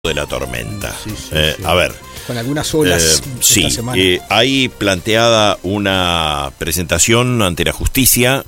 de la tormenta. Sí, sí. A ver. Con algunas olas sí, esta semana. hay planteada una presentación ante la justicia,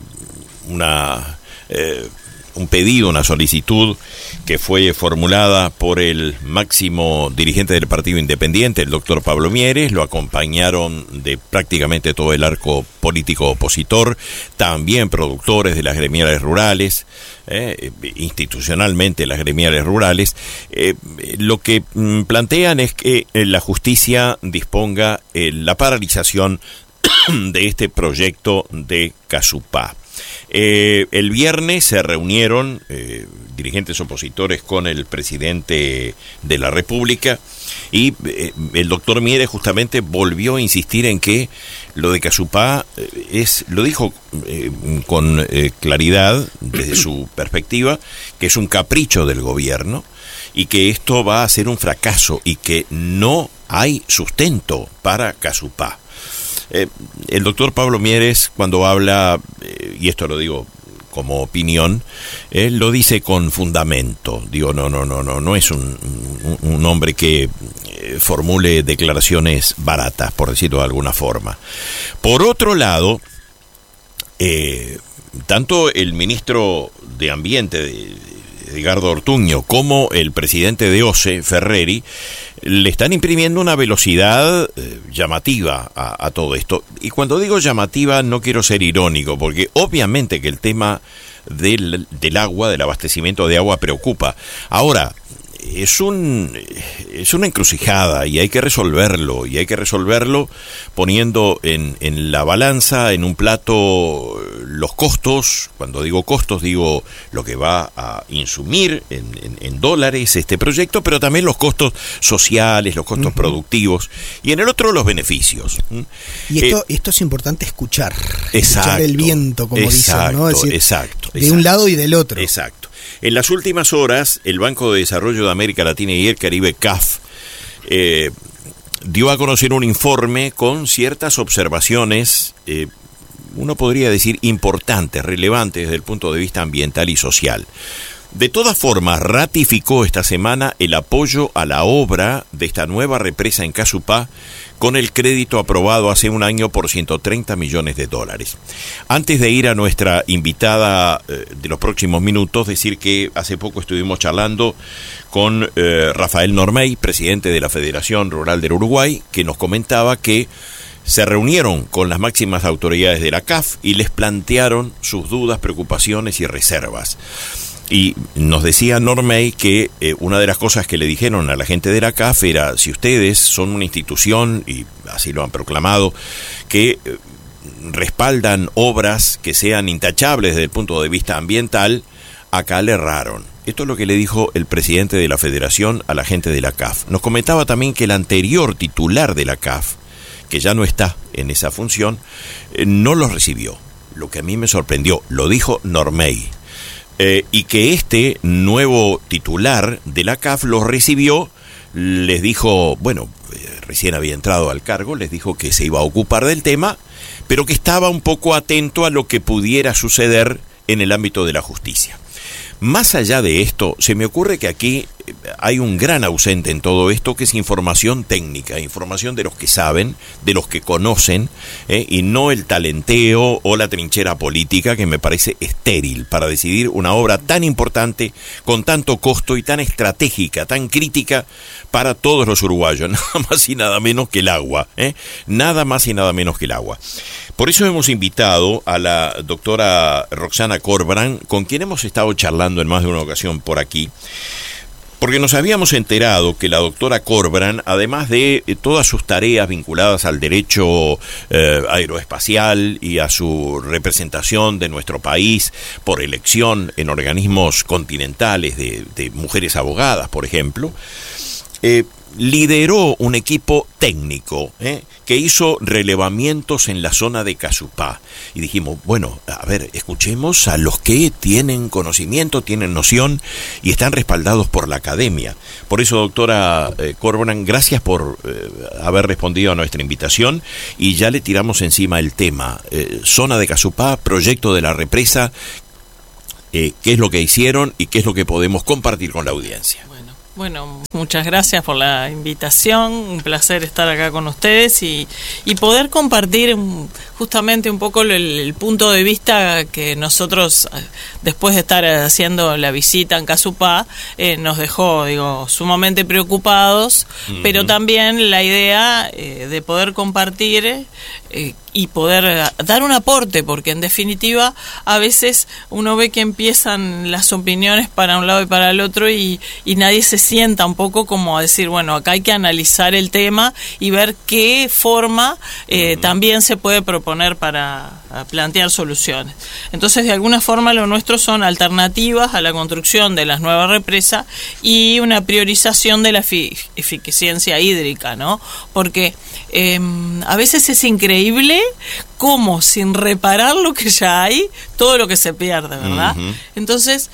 un pedido, una solicitud que fue formulada por el máximo dirigente del Partido Independiente, el doctor Pablo Mieres. Lo acompañaron de prácticamente todo el arco político opositor, también productores de las gremiales rurales, institucionalmente las gremiales rurales. Lo que plantean es que la justicia disponga la paralización de este proyecto de Casupá. El viernes se reunieron dirigentes opositores con el presidente de la República y el doctor Mieres justamente volvió a insistir en que lo de Casupá lo dijo con claridad desde su perspectiva, que es un capricho del gobierno y que esto va a ser un fracaso y que no hay sustento para Casupá. El doctor Pablo Mieres, cuando habla, y esto lo digo como opinión, él lo dice con fundamento. Digo, no es un hombre que formule declaraciones baratas, por decirlo de alguna forma. Por otro lado, tanto el ministro de Ambiente, Edgardo Ortuño, como el presidente de OCE, Ferreri, le están imprimiendo una velocidad llamativa a todo esto. Y cuando digo llamativa no quiero ser irónico, porque obviamente que el tema del agua, del abastecimiento de agua preocupa. Ahora, es una encrucijada y hay que resolverlo, poniendo en la balanza, en un plato, los costos. Cuando digo costos, digo lo que va a insumir en dólares este proyecto, pero también los costos sociales, los costos productivos, y en el otro los beneficios. Y esto es importante escuchar el viento, como dicen, ¿no? Es decir, exacto. De un lado y del otro. Exacto. En las últimas horas, el Banco de Desarrollo de América Latina y el Caribe, CAF, dio a conocer un informe con ciertas observaciones, uno podría decir importantes, relevantes desde el punto de vista ambiental y social. De todas formas, ratificó esta semana el apoyo a la obra de esta nueva represa en Casupá con el crédito aprobado hace un año por $130 millones. Antes de ir a nuestra invitada de los próximos minutos, decir que hace poco estuvimos charlando con Rafael Normey, presidente de la Federación Rural del Uruguay, que nos comentaba que se reunieron con las máximas autoridades de la CAF y les plantearon sus dudas, preocupaciones y reservas. Y nos decía Normey que una de las cosas que le dijeron a la gente de la CAF era: si ustedes son una institución, y así lo han proclamado, que respaldan obras que sean intachables desde el punto de vista ambiental, acá le erraron. Esto es lo que le dijo el presidente de la Federación a la gente de la CAF. Nos comentaba también que el anterior titular de la CAF, que ya no está en esa función, no los recibió. Lo que a mí me sorprendió, lo dijo Normey. Y que este nuevo titular de la CAF los recibió, les dijo, recién había entrado al cargo, les dijo que se iba a ocupar del tema, pero que estaba un poco atento a lo que pudiera suceder en el ámbito de la justicia. Más allá de esto, se me ocurre que aquí hay un gran ausente en todo esto, que es información técnica, información de los que saben, de los que conocen, y no el talenteo o la trinchera política, que me parece estéril para decidir una obra tan importante, con tanto costo y tan estratégica, tan crítica para todos los uruguayos, nada más y nada menos que el agua, nada más y nada menos que el agua. Por eso hemos invitado a la doctora Roxana Corbrán, con quien hemos estado charlando en más de una ocasión por aquí, porque nos habíamos enterado que la doctora Corbrán, además de todas sus tareas vinculadas al derecho aeroespacial y a su representación de nuestro país por elección en organismos continentales de mujeres abogadas, por ejemplo, lideró un equipo técnico que hizo relevamientos en la zona de Casupá. Y dijimos, escuchemos a los que tienen conocimiento, tienen noción y están respaldados por la academia. Por eso, doctora Corbrán, gracias por haber respondido a nuestra invitación, y ya le tiramos encima el tema. Zona de Casupá, proyecto de la represa, qué es lo que hicieron y qué es lo que podemos compartir con la audiencia. Bueno, Bueno, muchas gracias por la invitación, un placer estar acá con ustedes y poder compartir justamente un poco el punto de vista que nosotros, después de estar haciendo la visita en Casupá, nos dejó, sumamente preocupados, pero también la idea de poder compartir y poder dar un aporte, porque en definitiva a veces uno ve que empiezan las opiniones para un lado y para el otro y nadie se sienta un poco como a decir, bueno, acá hay que analizar el tema y ver qué forma también se puede proponer para plantear soluciones. Entonces, de alguna forma lo nuestro son alternativas a la construcción de las nuevas represas y una priorización de la eficiencia hídrica, ¿no? Porque a veces es increíble cómo sin reparar lo que ya hay, todo lo que se pierde, ¿verdad? Entonces,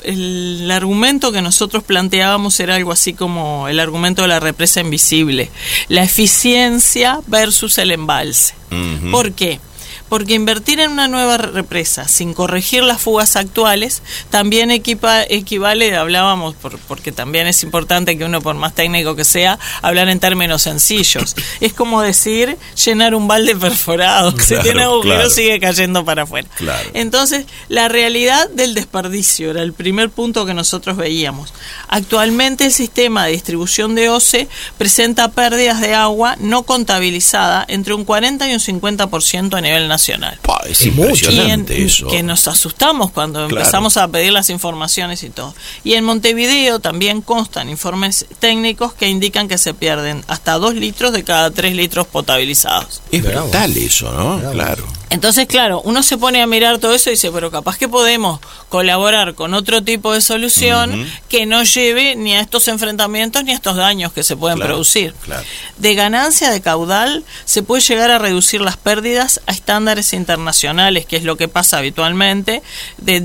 el argumento que nosotros planteábamos era algo así como el argumento de la represa invisible, la eficiencia versus el embalse. ¿Por qué? Porque invertir en una nueva represa sin corregir las fugas actuales también equivale, hablábamos, porque también es importante que uno, por más técnico que sea, hablar en términos sencillos. Es como decir llenar un balde perforado, claro, si tiene agujero sigue cayendo para afuera. Claro. Entonces, la realidad del desperdicio era el primer punto que nosotros veíamos. Actualmente el sistema de distribución de OCE presenta pérdidas de agua no contabilizada entre un 40 y un 50% a nivel nacional. Es impresionante eso. Que nos asustamos cuando empezamos a pedir las informaciones y todo. Y en Montevideo también constan informes técnicos que indican que se pierden hasta 2 litros de cada 3 litros potabilizados. Es brutal eso, ¿no? Claro. Entonces, claro, uno se pone a mirar todo eso y dice, pero capaz que podemos colaborar con otro tipo de solución que no lleve ni a estos enfrentamientos ni a estos daños que se pueden producir. Claro. De ganancia de caudal se puede llegar a reducir las pérdidas a estándares internacionales, que es lo que pasa habitualmente, de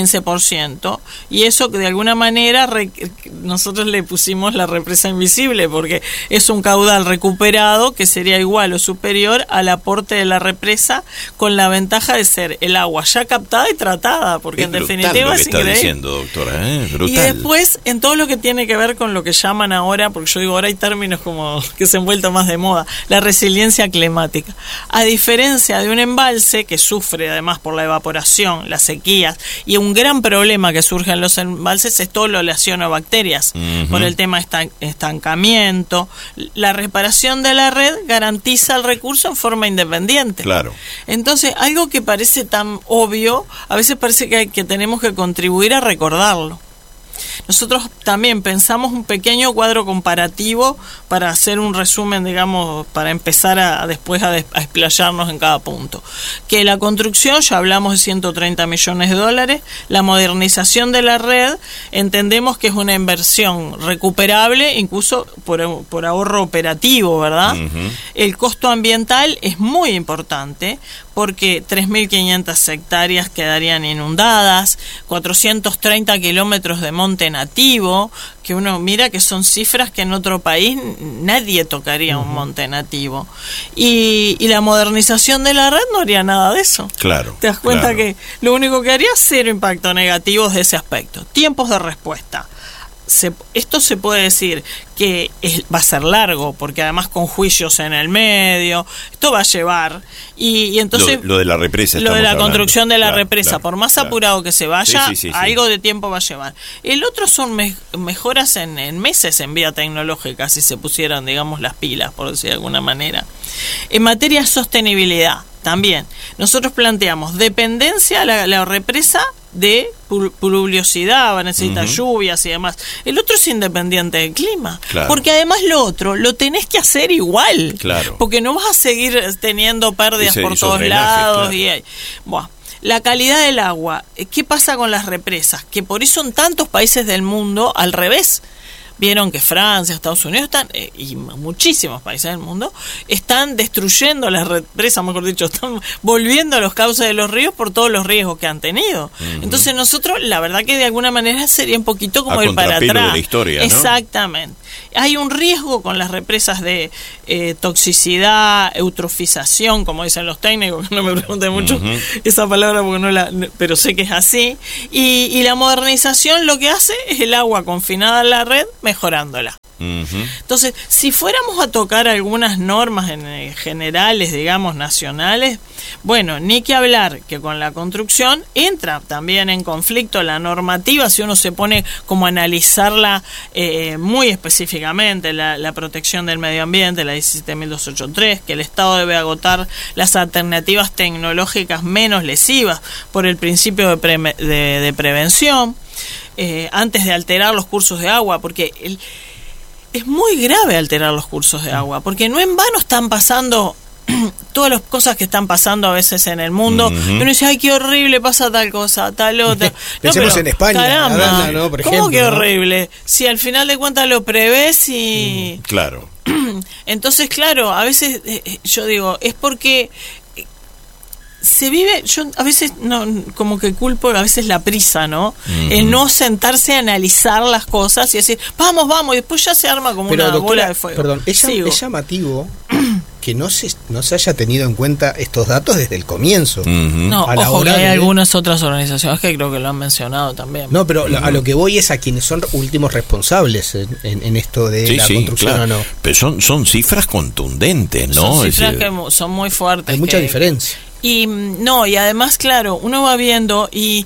10-15%. Y eso que de alguna manera nosotros le pusimos la represa invisible, porque es un caudal recuperado que sería igual o superior al aporte de la represa, con la ventaja de ser el agua ya captada y tratada, porque en definitiva es increíble. Está diciendo, doctora, brutal. Y después, en todo lo que tiene que ver con lo que llaman ahora, porque yo digo, ahora hay términos como que se han vuelto más de moda, la resiliencia climática. A diferencia de un embalse que sufre además por la evaporación, las sequías, y un gran problema que surge en los embalses es todo lo de las cianobacterias, por el tema estancamiento. La reparación de la red garantiza el recurso en forma independiente. Claro. Entonces, algo que parece tan obvio, a veces parece que tenemos que contribuir a recordarlo. Nosotros también pensamos un pequeño cuadro comparativo para hacer un resumen, digamos, para empezar después a explayarnos en cada punto. Que la construcción, ya hablamos de 130 millones de dólares, la modernización de la red, entendemos que es una inversión recuperable, incluso por ahorro operativo, ¿verdad? El costo ambiental es muy importante, porque 3.500 hectáreas quedarían inundadas, 430 kilómetros de monte nativo, que uno mira que son cifras que en otro país nadie tocaría un monte nativo. Y la modernización de la red no haría nada de eso. Claro. Te das cuenta que lo único que haría es cero impacto negativo de ese aspecto. Tiempos de respuesta. Esto se puede decir que va a ser largo, porque además con juicios en el medio, esto va a llevar, y entonces lo de la represa, lo de la construcción de la represa, por más apurado que se vaya, algo de tiempo va a llevar. El otro son mejoras en meses en vía tecnológica, si se pusieran, digamos, las pilas, por decir de alguna manera. En materia de sostenibilidad, también, nosotros planteamos dependencia a la represa de pluviosidad, va a necesitar lluvias y demás. El otro es independiente del clima, porque además lo otro lo tenés que hacer igual, porque no vas a seguir teniendo pérdidas por todos lados. La calidad del agua, ¿qué pasa con las represas? Que por eso en tantos países del mundo, al revés, vieron que Francia, Estados Unidos y muchísimos países del mundo están destruyendo las represas, mejor dicho, están volviendo a los cauces de los ríos por todos los riesgos que han tenido. Entonces nosotros, la verdad que de alguna manera sería un poquito como ir para atrás. De la historia, ¿no? Exactamente. Hay un riesgo con las represas de toxicidad, eutrofización, como dicen los técnicos, que no me pregunten mucho esa palabra porque pero sé que es así. Y la modernización lo que hace es el agua confinada en la red mejorándola. Entonces, si fuéramos a tocar algunas normas generales, digamos, nacionales, bueno, ni que hablar que con la construcción entra también en conflicto la normativa, si uno se pone como a analizarla muy específicamente, la protección del medio ambiente, la 17.283, que el Estado debe agotar las alternativas tecnológicas menos lesivas por el principio de prevención, antes de alterar los cursos de agua, porque es muy grave alterar los cursos de agua, porque no en vano están pasando todas las cosas que están pasando a veces en el mundo. Uno dice, ay, qué horrible, pasa tal cosa, tal otra. Pensemos en España, caramba, ¿no? Por ¿cómo ejemplo, que horrible? Si al final de cuentas lo prevés y... Claro. Entonces, claro, a veces yo digo, es porque... se vive, yo a veces no, como que culpo a veces la prisa, ¿no? El no sentarse a analizar las cosas y decir, vamos, y después ya se arma como una bola de fuego. Perdón, es llamativo que no se haya tenido en cuenta estos datos desde el comienzo. No, ojo que hay algunas otras organizaciones que creo que lo han mencionado también. No, pero a lo que voy es a quienes son últimos responsables en esto de la construcción, claro. ¿O no? Pero son cifras contundentes, ¿no? Son cifras que son muy fuertes. Hay mucha diferencia. Y no, y además, claro, uno va viendo y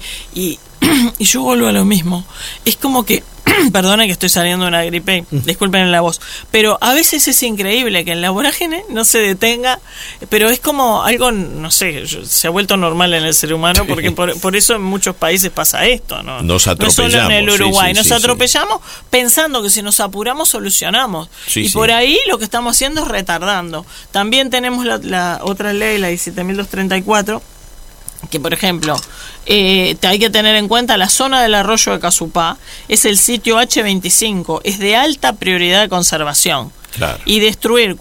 yo vuelvo a lo mismo. Es como que, perdona que estoy saliendo de una gripe, disculpen la voz, pero a veces es increíble que en la vorágine no se detenga, pero es como algo, no sé, se ha vuelto normal en el ser humano, porque por eso en muchos países pasa esto, ¿no? Nos atropellamos. No solo en el Uruguay, nos atropellamos pensando que si nos apuramos solucionamos. Y por ahí lo que estamos haciendo es retardando. También tenemos la otra ley, la 17.234, que por ejemplo hay que tener en cuenta la zona del arroyo de Casupá, es el sitio H25, es de alta prioridad de conservación, claro. Y destruir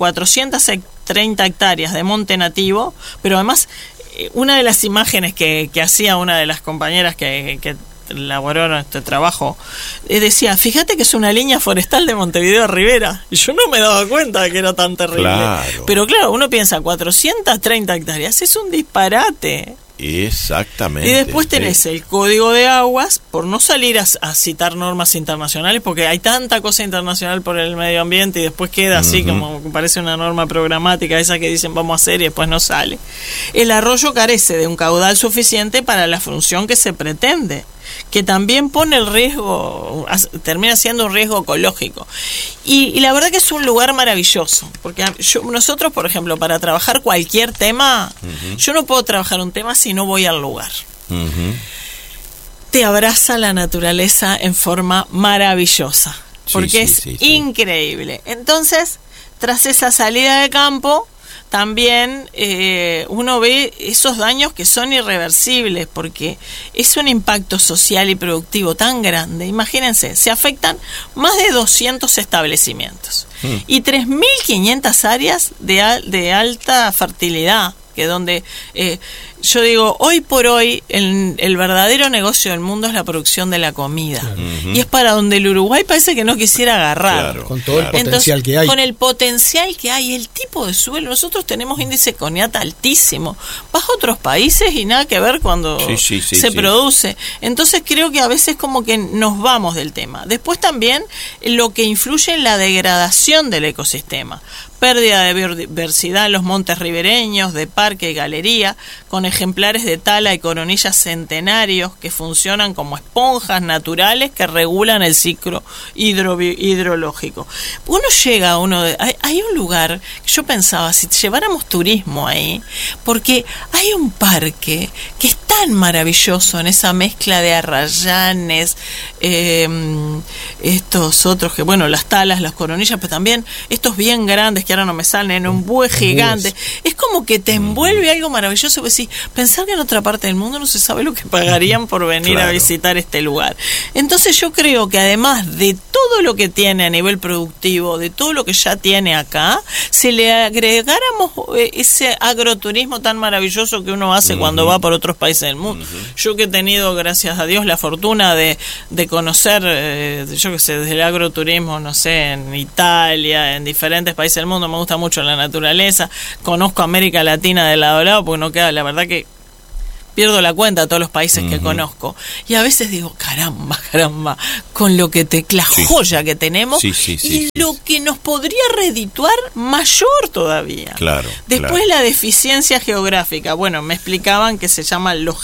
430 hectáreas de monte nativo, pero además una de las imágenes que hacía una de las compañeras que elaboraron este trabajo, decía, fíjate que es una línea forestal de Montevideo Rivera, y yo no me daba cuenta de que era tan terrible, claro. Pero claro, uno piensa, 430 hectáreas, es un disparate. Exactamente. Y después tenés el Código de Aguas, por no salir a citar normas internacionales, porque hay tanta cosa internacional por el medio ambiente y después queda así como parece una norma programática, esa que dicen vamos a hacer y después no sale. El arroyo carece de un caudal suficiente para la función que se pretende, que también pone el riesgo, termina siendo un riesgo ecológico. Y la verdad que es un lugar maravilloso, porque nosotros, por ejemplo, para trabajar cualquier tema, yo no puedo trabajar un tema si no voy al lugar. Te abraza la naturaleza en forma maravillosa, porque es increíble. Entonces, tras esa salida de campo, también uno ve esos daños que son irreversibles, porque es un impacto social y productivo tan grande. Imagínense, se afectan más de 200 establecimientos y 3.500 áreas de alta fertilidad, que donde yo digo, hoy por hoy el verdadero negocio del mundo es la producción de la comida, y es para donde el Uruguay parece que no quisiera agarrar, con todo el potencial que hay. Con el potencial que hay, el tipo de suelo, nosotros tenemos índice coniata altísimo, vas a otros países y nada que ver cuando se produce. Entonces creo que a veces como que nos vamos del tema. Después también lo que influye en la degradación del ecosistema, pérdida de biodiversidad en los montes ribereños, de parque y galería, con ejemplares de tala y coronillas centenarios que funcionan como esponjas naturales que regulan el ciclo hidrológico. Uno llega hay un lugar que yo pensaba, si lleváramos turismo ahí, porque hay un parque que es tan maravilloso en esa mezcla de arrayanes, estos otros que, bueno, las talas, las coronillas, pero también estos bien grandes que ahora no me salen, un búho gigante. Es como que te envuelve algo maravilloso, pues sí, pensar que en otra parte del mundo no se sabe lo que pagarían por venir a visitar este lugar. Entonces yo creo que además de todo lo que tiene a nivel productivo, de todo lo que ya tiene acá, si le agregáramos ese agroturismo tan maravilloso que uno hace cuando va por otros países del mundo. Yo que he tenido, gracias a Dios, la fortuna de conocer, yo que sé, desde el agroturismo, no sé, en Italia, en diferentes países del mundo, me gusta mucho la naturaleza, conozco América Latina de lado a lado, porque no queda, la verdad que pierdo la cuenta de todos los países que conozco. Y a veces digo, caramba, con lo que la joya que tenemos lo que nos podría redituar mayor todavía. Claro. Después la deficiencia geográfica. Bueno, me explicaban que se llaman los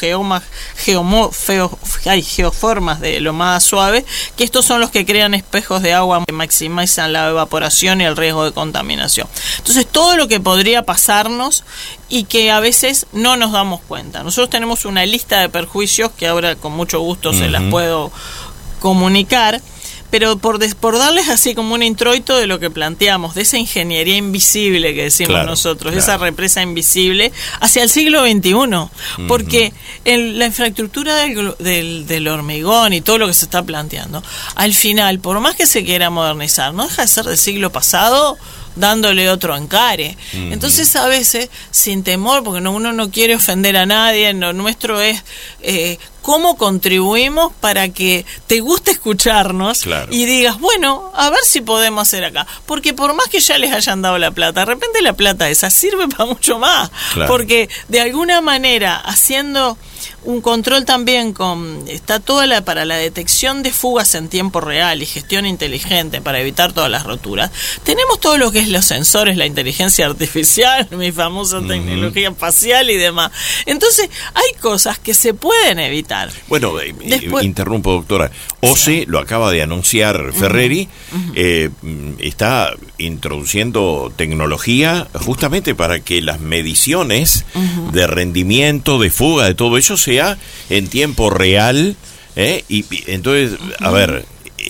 geoformas de lomada suave, que estos son los que crean espejos de agua que maximizan la evaporación y el riesgo de contaminación. Entonces, todo lo que podría pasarnos y que a veces no nos damos cuenta. Nosotros tenemos una lista de perjuicios que ahora con mucho gusto se las puedo comunicar, pero por darles así como un introito de lo que planteamos, de esa ingeniería invisible que decimos nosotros, esa represa invisible hacia el siglo XXI, porque la infraestructura del hormigón y todo lo que se está planteando, al final, por más que se quiera modernizar, no deja de ser del siglo pasado, dándole otro encare. Entonces, a veces, sin temor, porque uno no quiere ofender a nadie, lo nuestro es cómo contribuimos para que te guste escucharnos y digas, bueno, a ver si podemos hacer acá. Porque por más que ya les hayan dado la plata, de repente la plata esa sirve para mucho más. Porque de alguna manera, haciendo un control también está toda para la detección de fugas en tiempo real y gestión inteligente para evitar todas las roturas. Tenemos todo lo que es los sensores, la inteligencia artificial, mi famosa tecnología espacial y demás. Entonces, hay cosas que se pueden evitar. Bueno, interrumpo, doctora. OCE lo acaba de anunciar Ferreri, está introduciendo tecnología justamente para que las mediciones de rendimiento, de fuga, de todo eso sea en tiempo real, y entonces, a ver,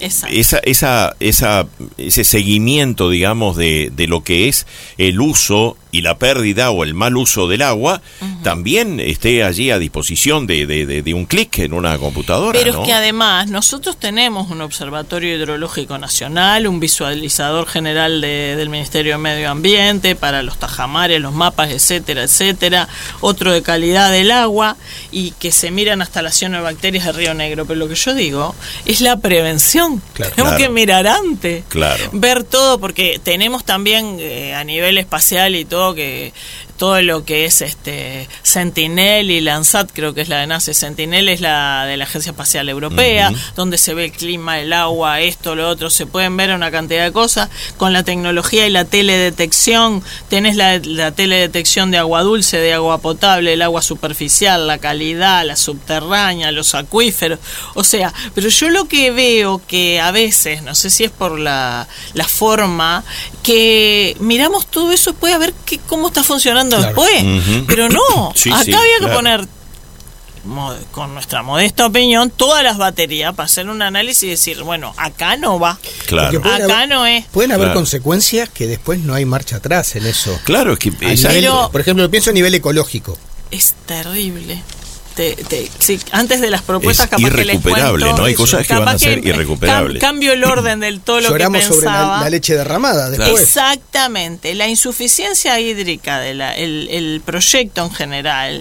ese seguimiento, digamos, de lo que es el uso y la pérdida o el mal uso del agua, también esté allí a disposición de un clic en una computadora. Pero es que además nosotros tenemos un observatorio hidrológico nacional, un visualizador general del Ministerio de Medio Ambiente para los tajamares, los mapas, etcétera, otro de calidad del agua, y que se miran hasta la cianobacterias de Río Negro. Pero lo que yo digo es la prevención. Tenemos que mirar antes, ver todo, porque tenemos también a nivel espacial y todo, que todo lo que es Sentinel y Landsat, creo que es la de NASA. Sentinel es la de la Agencia Espacial Europea, donde se ve el clima, el agua, esto, lo otro, se pueden ver una cantidad de cosas. Con la tecnología y la teledetección, tenés la teledetección de agua dulce, de agua potable, el agua superficial, la calidad, la subterránea, los acuíferos. O sea, pero yo lo que veo que a veces, no sé si es por la forma, que miramos todo eso, puede ver cómo está funcionando después, pero no, acá había que poner, con nuestra modesta opinión, todas las baterías para hacer un análisis y decir, bueno, acá no va, acá no es. Pueden haber consecuencias que después no hay marcha atrás en eso. Claro, es que por ejemplo, lo pienso a nivel ecológico. Es terrible. Sí, antes de las propuestas es capaz que les cuento, ¿no? Hay cosas que van a ser irrecuperables. Cambio el orden del todo lo que pensaba. Lloramos sobre la leche derramada después. Exactamente. La insuficiencia hídrica el proyecto en general,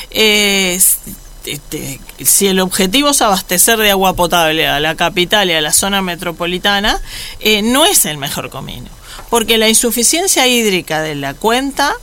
si el objetivo es abastecer de agua potable a la capital y a la zona metropolitana, no es el mejor camino. Porque la insuficiencia hídrica de la cuenca,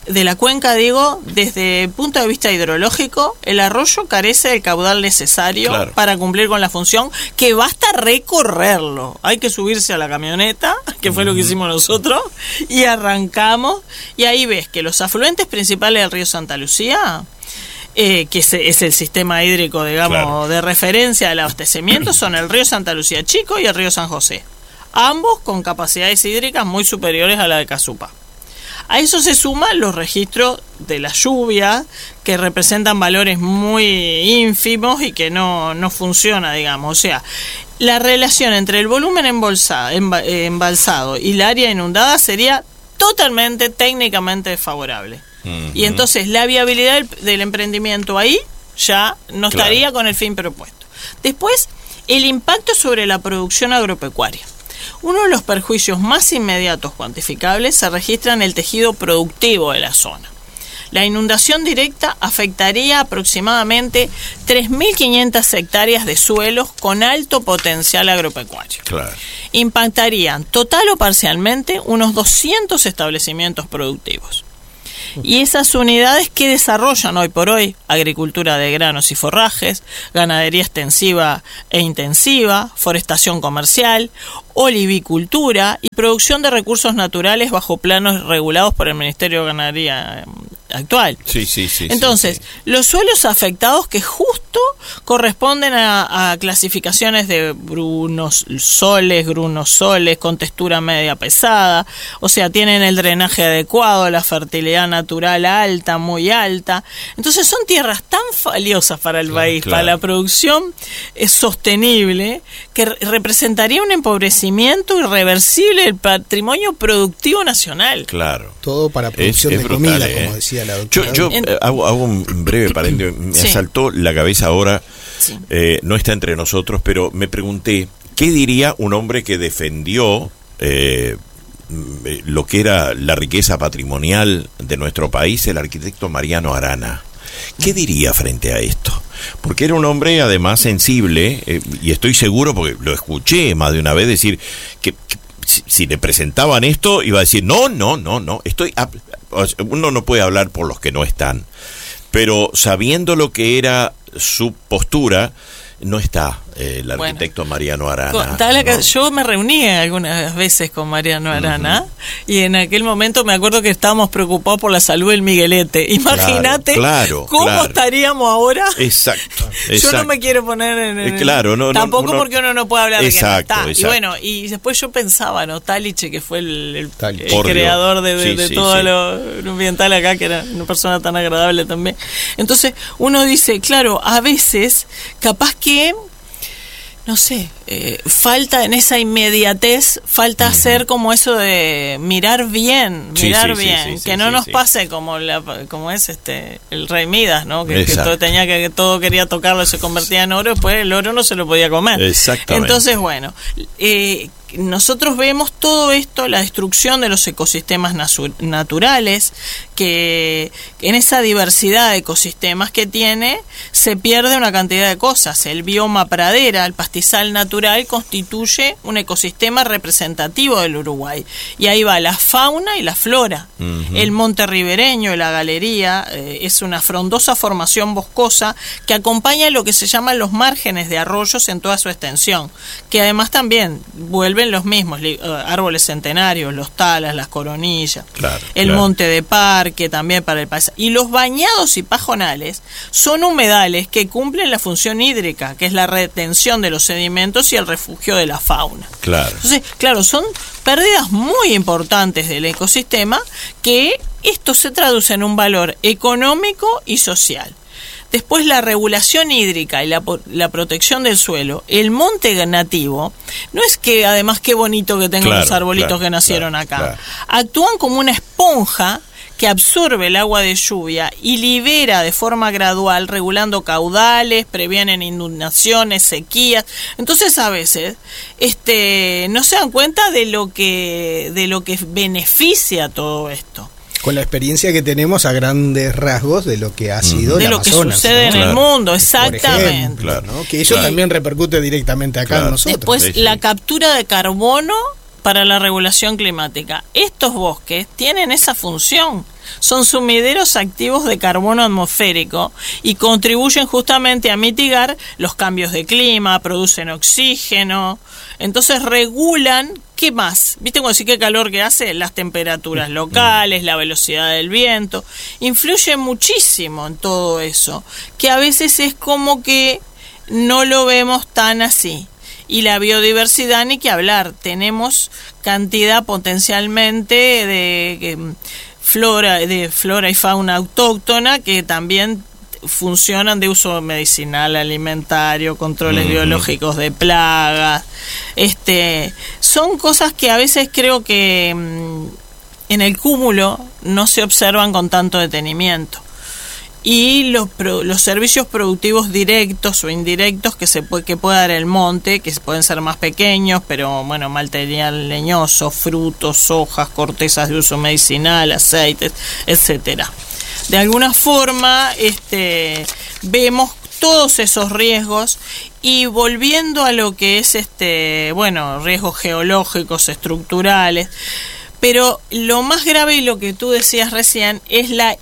desde el punto de vista hidrológico, el arroyo carece del caudal necesario para cumplir con la función, que basta recorrerlo. Hay que subirse a la camioneta, que fue lo que hicimos nosotros, y arrancamos, y ahí ves que los afluentes principales del río Santa Lucía, que es el sistema hídrico, digamos, de referencia del abastecimiento, son el río Santa Lucía Chico y el río San José. Ambos con capacidades hídricas muy superiores a la de Cazupá. A eso se suman los registros de la lluvia, que representan valores muy ínfimos y que no funciona, digamos. O sea, la relación entre el volumen embalsado y la área inundada sería totalmente técnicamente desfavorable. Y entonces la viabilidad del emprendimiento ahí ya no estaría con el fin propuesto. Después, el impacto sobre la producción agropecuaria. Uno de los perjuicios más inmediatos cuantificables se registra en el tejido productivo de la zona. La inundación directa afectaría aproximadamente 3.500 hectáreas de suelos con alto potencial agropecuario. Impactarían total o parcialmente unos 200 establecimientos productivos. Y esas unidades que desarrollan hoy por hoy agricultura de granos y forrajes, ganadería extensiva e intensiva, forestación comercial, olivicultura y producción de recursos naturales bajo planos regulados por el Ministerio de Ganadería actual. Sí. Entonces, los suelos afectados que justo corresponden a clasificaciones de grunosoles, con textura media pesada, o sea, tienen el drenaje adecuado, la fertilidad natural alta, muy alta. Entonces son tierras tan valiosas para el país, para la producción sostenible, que representaría un empobrecimiento irreversible del patrimonio productivo nacional. Claro. Todo para producción de brutal, comida, como decía la doctora. Yo hago un breve paréntesis. Me asaltó la cabeza ahora, no está entre nosotros, pero me pregunté, ¿qué diría un hombre que defendió lo que era la riqueza patrimonial de nuestro país, el arquitecto Mariano Arana? ¿Qué diría frente a esto? Porque era un hombre además sensible, y estoy seguro, porque lo escuché más de una vez decir, que si le presentaban esto, iba a decir, no, uno no puede hablar por los que no están, pero sabiendo lo que era su postura, no está el arquitecto Mariano Arana. Yo me reuní algunas veces con Mariano Arana, y en aquel momento me acuerdo que estábamos preocupados por la salud del Miguelete. Imagínate cómo estaríamos ahora. Exacto. Yo no me quiero poner en tampoco porque uno no puede hablar de que no está. Y bueno, y después yo pensaba, Taliche, que fue el creador de todo lo ambiental acá, que era una persona tan agradable también. Entonces uno dice, claro, a veces capaz que no sé, falta en esa inmediatez, falta hacer como eso de mirar bien, que no nos pase como es el rey Midas, ¿no? Que todo quería tocarlo, se convertía en oro, después el oro no se lo podía comer. Exactamente. Entonces, bueno, nosotros vemos todo esto, la destrucción de los ecosistemas naturales, que en esa diversidad de ecosistemas que tiene se pierde una cantidad de cosas. El bioma pradera, el pastizal natural, constituye un ecosistema representativo del Uruguay, y ahí va la fauna y la flora. El monte ribereño, la galería, es una frondosa formación boscosa que acompaña lo que se llaman los márgenes de arroyos en toda su extensión, que además también vuelven los mismos árboles centenarios, los talas, las coronillas, el monte de parque también para el paisaje. Y los bañados y pajonales son humedales que cumplen la función hídrica, que es la retención de los sedimentos y el refugio de la fauna. Entonces, son pérdidas muy importantes del ecosistema, que esto se traduce en un valor económico y social. Después, la regulación hídrica y la protección del suelo. El monte nativo, no es que además qué bonito que tengan los arbolitos que nacieron acá. Actúan como una esponja que absorbe el agua de lluvia y libera de forma gradual, regulando caudales, previenen inundaciones, sequías. Entonces, a veces no se dan cuenta de lo que beneficia todo esto. Con la experiencia que tenemos a grandes rasgos de lo que ha sido de el lo Amazonas, que sucede en el mundo, exactamente. Por ejemplo, ¿no? Que eso también repercute directamente acá en nosotros. Después, la captura de carbono para la regulación climática. Estos bosques tienen esa función. Son sumideros activos de carbono atmosférico y contribuyen justamente a mitigar los cambios de clima, producen oxígeno. Entonces regulan, ¿qué más? ¿Viste cuando sí qué calor que hace? Las temperaturas locales, la velocidad del viento. Influye muchísimo en todo eso, que a veces es como que no lo vemos tan así. Y la biodiversidad, ni que hablar. Tenemos cantidad potencialmente de flora y fauna autóctona que también funcionan de uso medicinal, alimentario, controles biológicos de plagas. Son cosas que a veces creo que en el cúmulo no se observan con tanto detenimiento. Y los servicios productivos directos o indirectos que puede dar el monte, que pueden ser más pequeños, pero bueno, material leñoso, frutos, hojas, cortezas de uso medicinal, aceites, etcétera. De alguna forma, vemos todos esos riesgos. Y volviendo a lo que es riesgos geológicos, estructurales, Pero lo más grave, y lo que tú decías recién, es la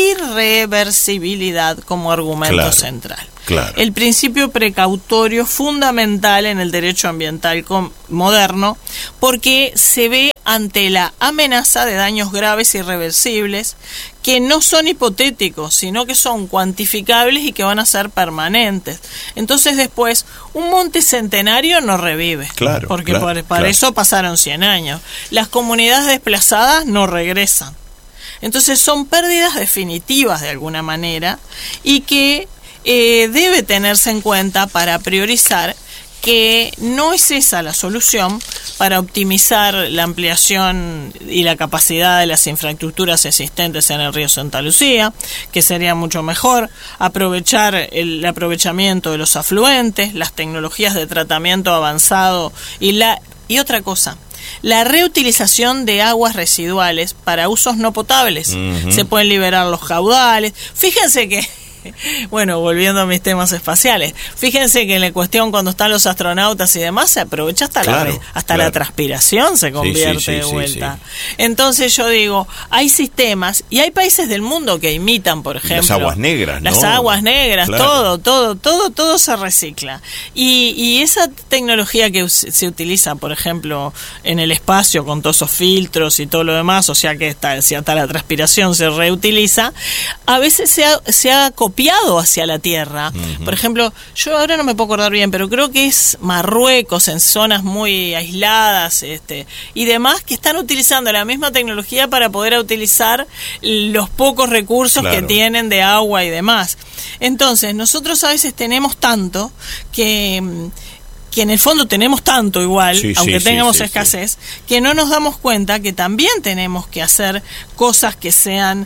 irreversibilidad como argumento central. Claro. El principio precautorio fundamental en el derecho ambiental moderno, porque se ve ante la amenaza de daños graves e irreversibles que no son hipotéticos, sino que son cuantificables y que van a ser permanentes. Entonces después, un monte centenario no revive, claro, porque para eso pasaron 100 años. Las comunidades desplazadas no regresan. Entonces son pérdidas definitivas de alguna manera, y que debe tenerse en cuenta para priorizar que no es esa la solución para optimizar la ampliación y la capacidad de las infraestructuras existentes en el río Santa Lucía, que sería mucho mejor aprovechar el aprovechamiento de los afluentes, las tecnologías de tratamiento avanzado y otra cosa, la reutilización de aguas residuales para usos no potables. Se pueden liberar los caudales. Fíjense que bueno, volviendo a mis temas espaciales, fíjense que en la cuestión, cuando están los astronautas y demás, se aprovecha hasta la transpiración se convierte de vuelta. Entonces yo digo, hay sistemas y hay países del mundo que imitan, por ejemplo, las aguas negras, las aguas negras, todo se recicla, y esa tecnología que se utiliza, por ejemplo, en el espacio con todos esos filtros y todo lo demás, o sea que si hasta la transpiración se reutiliza, a veces se ha copiado hacia la tierra. Por ejemplo, yo ahora no me puedo acordar bien, pero creo que es Marruecos, en zonas muy aisladas y demás, que están utilizando la misma tecnología para poder utilizar los pocos recursos que tienen de agua y demás. Entonces, nosotros a veces tenemos tanto que en el fondo tenemos tanto igual, aunque tengamos escasez, que no nos damos cuenta que también tenemos que hacer cosas que sean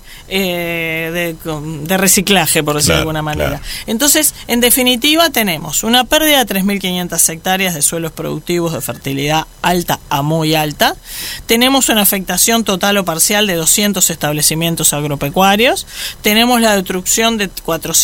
de reciclaje, por decirlo de alguna manera. Entonces, en definitiva, tenemos una pérdida de 3.500 hectáreas de suelos productivos de fertilidad alta a muy alta. Tenemos una afectación total o parcial de 200 establecimientos agropecuarios. Tenemos la destrucción de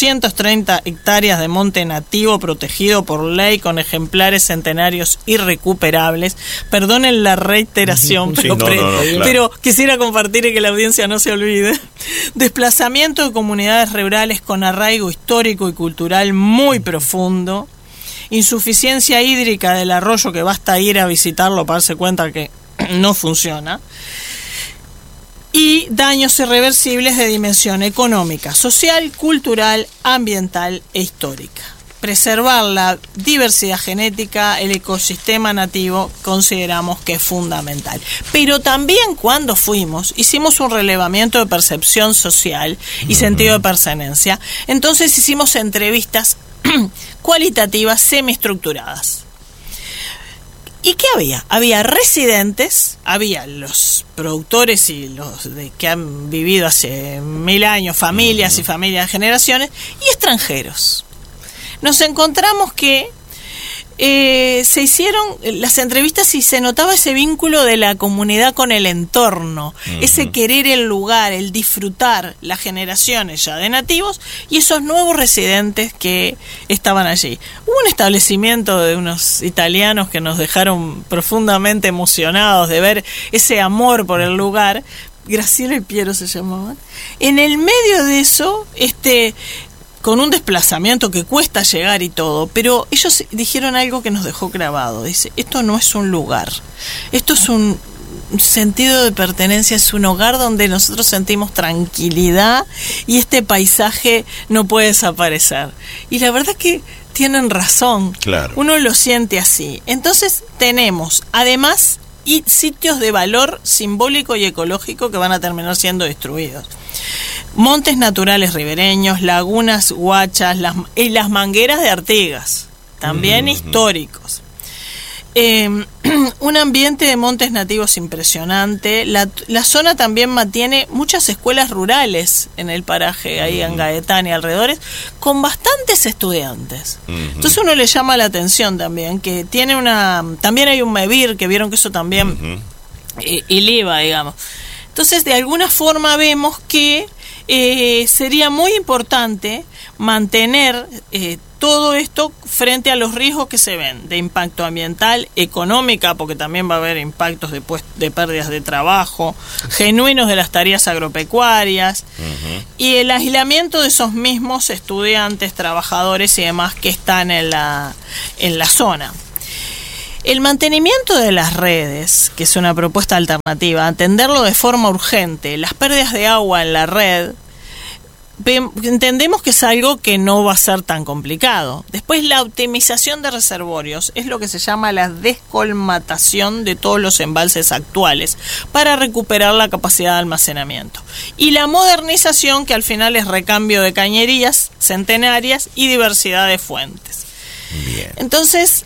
430 hectáreas de monte nativo protegido por ley con ejemplares centenarios irrecuperables. Perdonen la reiteración, pero quisiera compartir y que la audiencia no se olvide. Desplazamiento de comunidades rurales con arraigo histórico y cultural muy profundo. Insuficiencia hídrica del arroyo, que basta ir a visitarlo para darse cuenta que no funciona. Y daños irreversibles de dimensión económica, social, cultural, ambiental e histórica. Preservar la diversidad genética, el ecosistema nativo, consideramos que es fundamental. Pero también, cuando hicimos un relevamiento de percepción social y sentido de pertenencia. Entonces hicimos entrevistas cualitativas semiestructuradas. ¿Y qué había? Había residentes, había los productores y los que han vivido hace 1000 años, familias y familias de generaciones, y extranjeros. Nos encontramos que se hicieron las entrevistas y se notaba ese vínculo de la comunidad con el entorno, ese querer el lugar, el disfrutar, las generaciones ya de nativos y esos nuevos residentes que estaban allí. Hubo un establecimiento de unos italianos que nos dejaron profundamente emocionados de ver ese amor por el lugar. Graciela y Piero se llamaban. En el medio de eso, con un desplazamiento que cuesta llegar y todo, pero ellos dijeron algo que nos dejó grabado. Dice, esto no es un lugar, esto es un sentido de pertenencia, es un hogar donde nosotros sentimos tranquilidad y este paisaje no puede desaparecer. Y la verdad que tienen razón, claro. Uno lo siente así. Entonces tenemos, además, sitios de valor simbólico y ecológico que van a terminar siendo destruidos. Montes naturales ribereños, lagunas huachas, y las mangueras de Artigas, también históricos. Un ambiente de montes nativos impresionante. La zona también mantiene muchas escuelas rurales en el paraje, ahí en Gaetán y alrededores, con bastantes estudiantes. Entonces uno le llama la atención también que tiene también hay un MEVIR, que vieron que eso también eleva, digamos. Entonces, de alguna forma vemos que sería muy importante mantener todo esto frente a los riesgos que se ven de impacto ambiental, económica, porque también va a haber impactos de pérdidas de trabajo, genuinos de las tareas agropecuarias, y el aislamiento de esos mismos estudiantes, trabajadores y demás que están en la zona. El mantenimiento de las redes, que es una propuesta alternativa, atenderlo de forma urgente, las pérdidas de agua en la red, entendemos que es algo que no va a ser tan complicado. Después, la optimización de reservorios es lo que se llama la descolmatación de todos los embalses actuales para recuperar la capacidad de almacenamiento. Y la modernización, que al final es recambio de cañerías centenarias y diversidad de fuentes. Bien. Entonces,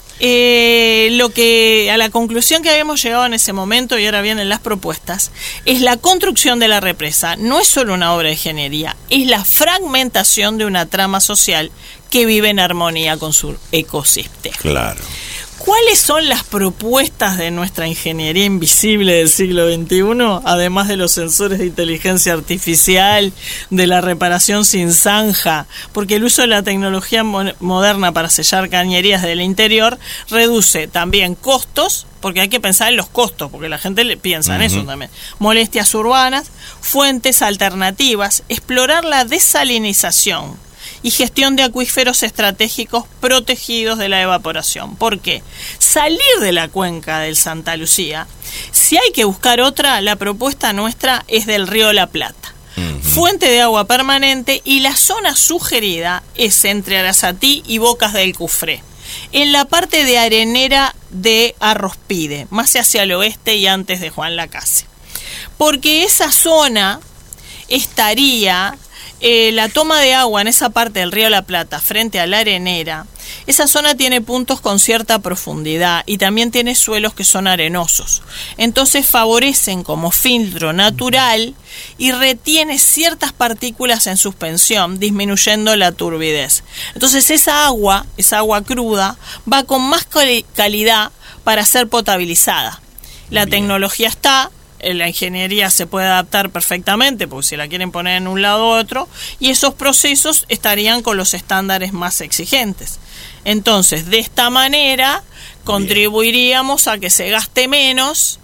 a la conclusión que habíamos llegado en ese momento, y ahora vienen las propuestas, es la construcción de la represa. No es solo una obra de ingeniería, es la fragmentación de una trama social que vive en armonía con su ecosistema. Claro. ¿Cuáles son las propuestas de nuestra ingeniería invisible del siglo XXI? Además de los sensores de inteligencia artificial, de la reparación sin zanja, porque el uso de la tecnología moderna para sellar cañerías del interior reduce también costos, porque hay que pensar en los costos, porque la gente piensa en eso también. Molestias urbanas, fuentes alternativas, explorar la desalinización y gestión de acuíferos estratégicos protegidos de la evaporación. ¿Por qué? Salir de la cuenca del Santa Lucía, si hay que buscar otra, la propuesta nuestra es del río La Plata. Fuente de agua permanente, y la zona sugerida es entre Arasatí y Bocas del Cufré, en la parte de arenera de Arrospide, más hacia el oeste y antes de Juan Lacase. Porque esa zona estaría... la toma de agua en esa parte del río La Plata frente a la arenera, esa zona tiene puntos con cierta profundidad y también tiene suelos que son arenosos, entonces favorecen como filtro natural y retiene ciertas partículas en suspensión, disminuyendo la turbidez. Entonces esa agua cruda, va con más calidad para ser potabilizada. La tecnología está, la ingeniería se puede adaptar perfectamente, porque si la quieren poner en un lado u otro, y esos procesos estarían con los estándares más exigentes. Entonces, de esta manera, contribuiríamos a que se gaste menos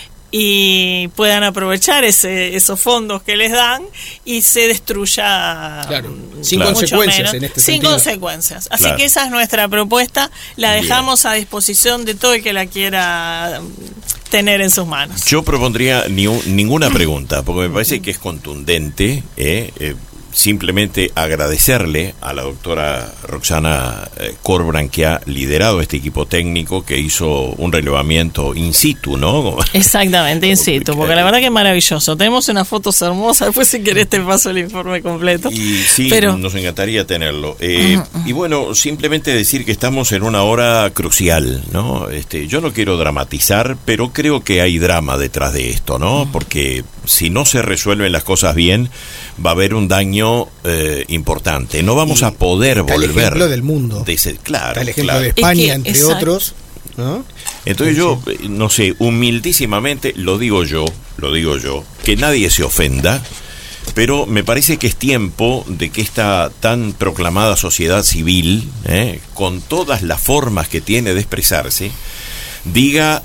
y puedan aprovechar esos fondos que les dan y se destruya, claro, sin consecuencias en este sentido. Sin consecuencias. Así que esa es nuestra propuesta, la dejamos a disposición de todo el que la quiera tener en sus manos. Yo propondría ninguna pregunta, porque me parece que es contundente, simplemente agradecerle a la doctora Roxana Corbrán, que ha liderado este equipo técnico, que hizo un relevamiento in situ, ¿no? Exactamente, in situ, porque la verdad que es maravilloso. Tenemos unas fotos hermosas, después si querés te paso el informe completo. Y sí, nos encantaría tenerlo. Y bueno, simplemente decir que estamos en una hora crucial, ¿no? Yo no quiero dramatizar, pero creo que hay drama detrás de esto, ¿no? Porque si no se resuelven las cosas bien, va a haber un daño importante. No vamos a poder volver. El ejemplo del mundo. Claro, el ejemplo de España, entre otros, ¿no? Entonces yo, no sé, humildísimamente lo digo yo, que nadie se ofenda, pero me parece que es tiempo de que esta tan proclamada sociedad civil, con todas las formas que tiene de expresarse, diga...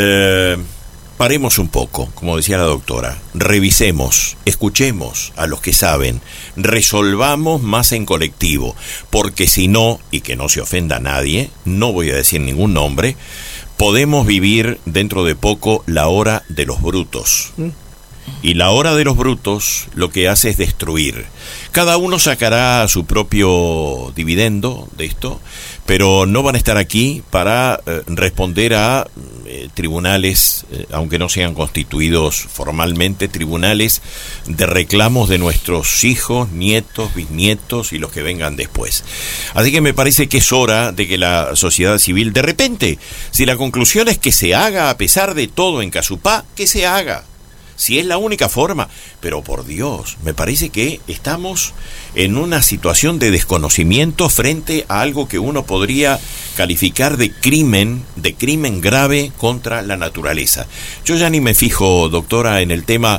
paremos un poco, como decía la doctora, revisemos, escuchemos a los que saben, resolvamos más en colectivo, porque si no, y que no se ofenda a nadie, no voy a decir ningún nombre, podemos vivir dentro de poco la hora de los brutos. Y la hora de los brutos lo que hace es destruir. Cada uno sacará su propio dividendo de esto, pero no van a estar aquí para responder a tribunales, aunque no sean constituidos formalmente, tribunales de reclamos de nuestros hijos, nietos, bisnietos y los que vengan después. Así que me parece que es hora de que la sociedad civil, de repente, si la conclusión es que se haga a pesar de todo en Casupá, que se haga. Si es la única forma, pero por Dios, me parece que estamos en una situación de desconocimiento frente a algo que uno podría calificar de crimen grave contra la naturaleza. Yo ya ni me fijo, doctora, en el tema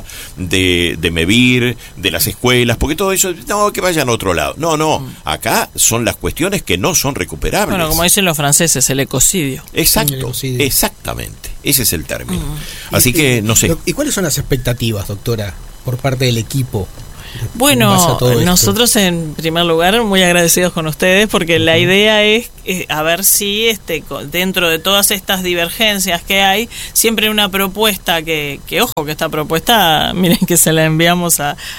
de MEVIR, de las escuelas, porque todo eso, no, que vayan a otro lado. No, acá son las cuestiones que no son recuperables. Bueno, como dicen los franceses, el ecocidio. Exacto, exactamente, ese es el término. Así que, no sé. ¿Y cuáles son las expectativas, doctora, por parte del equipo? Bueno, nosotros en primer lugar muy agradecidos con ustedes porque la idea es a ver si dentro de todas estas divergencias que hay, siempre una propuesta que ojo, que esta propuesta, miren que se la enviamos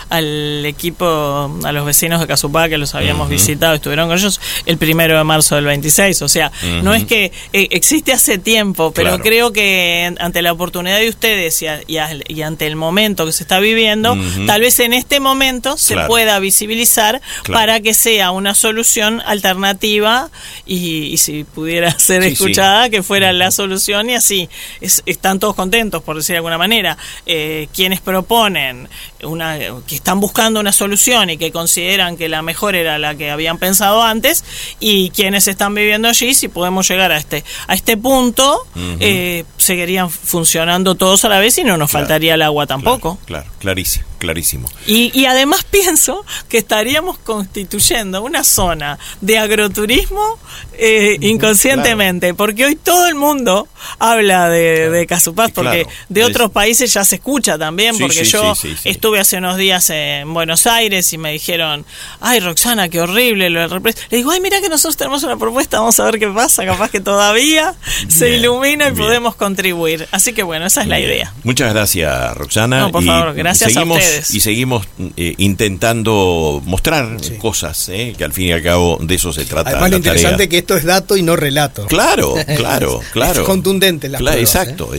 al equipo, a los vecinos de Casupá que los habíamos visitado, estuvieron con ellos el 1 de marzo del 26, o sea, no es que existe hace tiempo, pero creo que ante la oportunidad de ustedes y ante el momento que se está viviendo, tal vez en este momento se pueda visibilizar para que sea una solución alternativa y si pudiera ser escuchada, que fuera la solución, y así están todos contentos, por decir de alguna manera. Quienes proponen que están buscando una solución y que consideran que la mejor era la que habían pensado antes, y quienes están viviendo allí, si podemos llegar a este punto, seguirían funcionando todos a la vez y no nos faltaría el agua tampoco. Clarísimo. Y además pienso que estaríamos constituyendo una zona de agroturismo inconscientemente, porque hoy todo el mundo habla de Casupás, porque de otros países ya se escucha también, porque yo estuve hace unos días en Buenos Aires y me dijeron, ay, Roxana, qué horrible lo del represa. Le digo, ay, mira que nosotros tenemos una propuesta, vamos a ver qué pasa, capaz que todavía se ilumina y podemos contribuir. Así que bueno, esa es la idea. Muchas gracias, Roxana. No, por favor, gracias a ustedes. Y seguimos intentando mostrar cosas, que al fin y al cabo de eso se trata. Además, lo interesante es que esto es dato y no relato. Claro. Es contundente la prueba.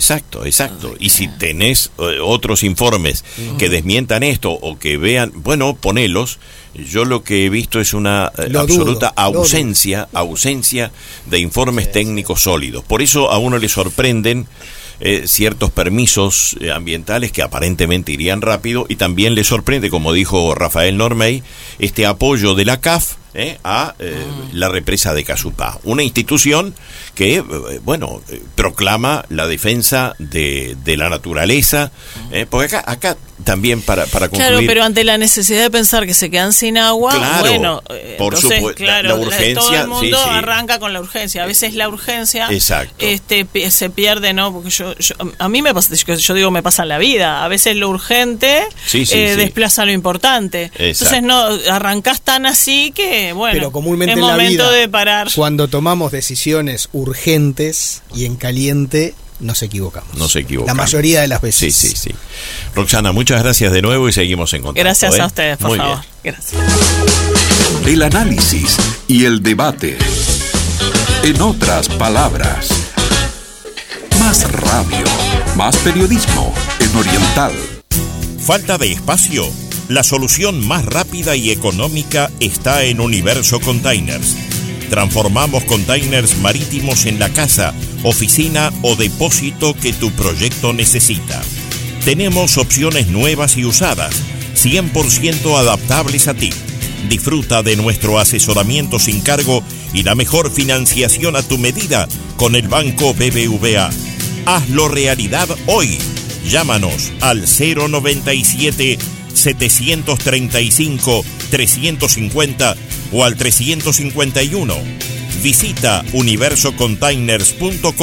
Exacto. Y si tenés otros informes que desmientan esto o que vean, bueno, ponelos. Yo lo que he visto es una absoluta ausencia de informes técnicos sólidos. Por eso a uno le sorprenden ciertos permisos ambientales que aparentemente irían rápido, y también le sorprende, como dijo Rafael Normey, este apoyo de la CAF a la represa de Casupá, una institución que proclama la defensa de la naturaleza, porque acá también para concluir. Claro, pero ante la necesidad de pensar que se quedan sin agua, por supuesto, la urgencia, todo el mundo arranca con la urgencia. A veces la urgencia se pierde, ¿no? Porque a mí me pasa, yo digo, me pasa en la vida. A veces lo urgente desplaza lo importante. Entonces no arrancás tan así que, pero comúnmente es en la momento vida, de parar. Cuando tomamos decisiones urgentes y en caliente, nos equivocamos. La mayoría de las veces. Sí. Roxana, muchas gracias de nuevo y seguimos en contacto. Gracias a ustedes, por favor. Bien. Gracias. El análisis y el debate. En otras palabras, más radio, más periodismo en Oriental. ¿Falta de espacio? La solución más rápida y económica está en Universo Containers. Transformamos containers marítimos en la casa, oficina o depósito que tu proyecto necesita. Tenemos opciones nuevas y usadas, 100% adaptables a ti. Disfruta de nuestro asesoramiento sin cargo y la mejor financiación a tu medida con el Banco BBVA. Hazlo realidad hoy. Llámanos al 097-735-350 o al 351. Visita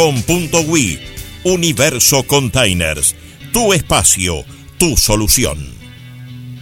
universocontainers.com.ui. Universo Containers, tu espacio, tu solución.